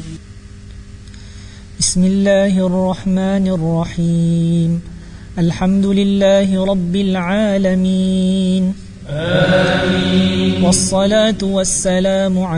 بسم الله الرحمن الرحيم. الحمد لله رب العالمين. آمين. والصلاة والسلام